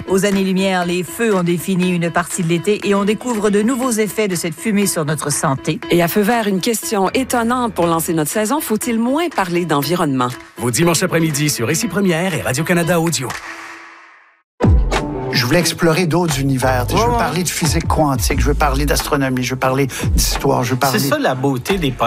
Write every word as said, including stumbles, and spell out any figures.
Aux années-lumière, les feux ont défini une partie de l'été et on découvre de nouveaux effets de cette fumée sur notre santé. Et à feu vert, une question étonnante pour lancer notre saison. Faut-il moins parler d'environnement? Vos dimanches après-midi sur Ici Première et Radio-Canada Audio. Je voulais explorer d'autres univers. Ouais, je veux ouais. parler de physique quantique, je veux parler d'astronomie, je veux parler d'histoire, je veux parler... C'est ça la beauté des podcasts.